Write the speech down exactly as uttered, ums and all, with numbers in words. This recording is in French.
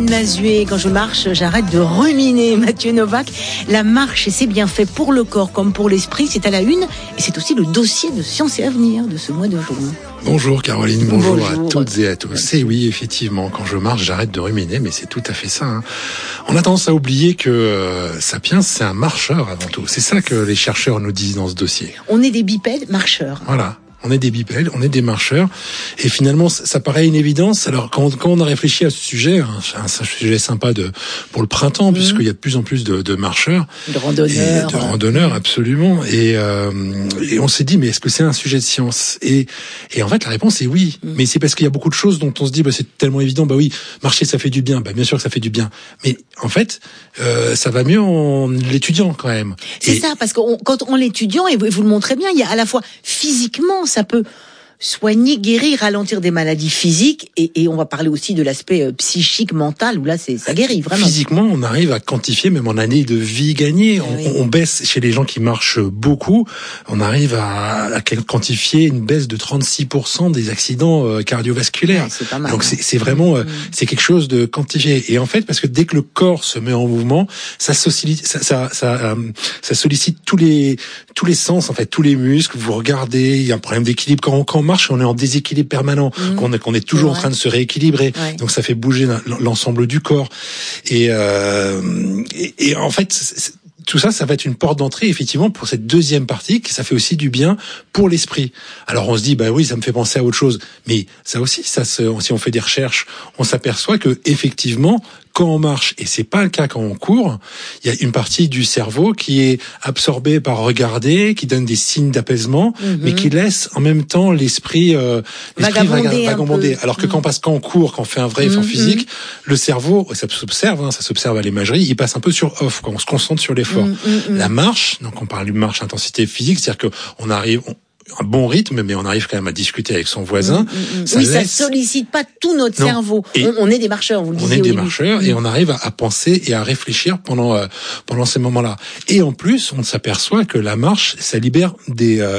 Mazué. Quand je marche, j'arrête de ruminer. Mathieu Novak, la marche et ses bienfaits pour le corps comme pour l'esprit, c'est à la une et c'est aussi le dossier de Science et Avenir de ce mois de juin. Bonjour Caroline, bonjour, bonjour à toutes et à tous. Et oui, effectivement, quand je marche, j'arrête de ruminer, mais c'est tout à fait ça. Hein. On a tendance à oublier que euh, Sapiens, c'est un marcheur avant tout. C'est ça que les chercheurs nous disent dans ce dossier. On est des bipèdes marcheurs. Voilà. On est des bipèdes, on est des marcheurs, et finalement, ça paraît une évidence. Alors, quand, quand on a réfléchi à ce sujet, hein, c'est un sujet sympa de pour le printemps, mmh. puisqu'il y a de plus en plus de, de marcheurs, de randonneurs, et de randonneurs, absolument. Et, euh, et on s'est dit, mais est-ce que c'est un sujet de science ? Et, et en fait, la réponse est oui. Mmh. Mais c'est parce qu'il y a beaucoup de choses dont on se dit, bah, c'est tellement évident. Bah oui, marcher, ça fait du bien. Bah bien sûr que ça fait du bien. Mais en fait, euh, ça va mieux en l'étudiant quand même. C'est et, ça, parce que on, quand on l'étudiant, et vous, vous le montrez bien, il y a à la fois physiquement, ça peut soigner, guérir, ralentir des maladies physiques, et, et on va parler aussi de l'aspect euh, psychique, mental, où là, c'est, ça guérit vraiment. Physiquement, on arrive à quantifier, même en année de vie gagnée, on, oui. on baisse chez les gens qui marchent beaucoup, on arrive à, à quantifier une baisse de trente-six pour cent des accidents euh, cardiovasculaires. Ouais, c'est pas mal, Donc hein. c'est, c'est vraiment, euh, mmh. c'est quelque chose de quantifié. Et en fait, parce que dès que le corps se met en mouvement, ça sollicite, ça, ça, ça, euh, ça sollicite tous les, tous les sens, en fait, tous les muscles. Vous regardez, il y a un problème d'équilibre quand on, quand on marche, on est en déséquilibre permanent, mmh. qu'on est, qu'on est toujours ouais. en train de se rééquilibrer. Ouais. Donc ça fait bouger l'ensemble du corps. Et, euh, et, et en fait, c'est, tout ça, ça va être une porte d'entrée, effectivement, pour cette deuxième partie, que ça fait aussi du bien pour l'esprit. Alors on se dit, bah oui, ça me fait penser à autre chose. Mais ça aussi, ça se, si on fait des recherches, on s'aperçoit que, effectivement, quand on marche, et c'est pas le cas quand on court, il y a une partie du cerveau qui est absorbée par regarder, qui donne des signes d'apaisement, mm-hmm. mais qui laisse en même temps l'esprit, euh, l'esprit vagabonder. vagabonder. Alors que mm-hmm. quand, parce, quand on court, quand on fait un vrai effort mm-hmm. physique, le cerveau, ça s'observe, hein, ça s'observe à l'imagerie, il passe un peu sur off, quand on se concentre sur l'effort. Mm-hmm. La marche, donc on parle de marche intensité physique, c'est-à-dire qu'on arrive, on, un bon rythme, mais on arrive quand même à discuter avec son voisin. Mmh, mmh. Ça oui, laisse... ça sollicite pas tout notre non. cerveau. On, on est des marcheurs, vous le disiez. On est des oui, marcheurs oui. et on arrive à, à penser et à réfléchir pendant euh, pendant ces moments-là. Et en plus, on s'aperçoit que la marche, ça libère des euh,